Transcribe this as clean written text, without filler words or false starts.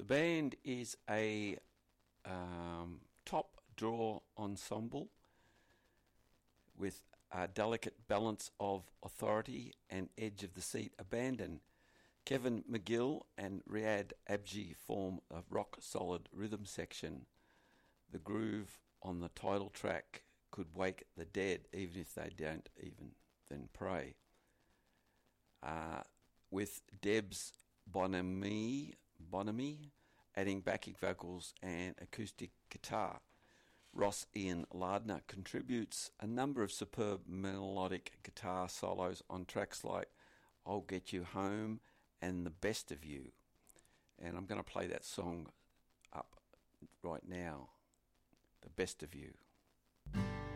The band is a top draw ensemble with a delicate balance of authority and edge of the seat abandon. Kevin McGill and Riyad Abji form a rock-solid rhythm section. The groove on the title track could wake the dead, even if they don't even then pray. With Debs Bonamy adding backing vocals and acoustic guitar. Ross Ian Lardner contributes a number of superb melodic guitar solos on tracks like I'll Get You Home and The Best of You. And I'm going to play that song up right now, The Best of You.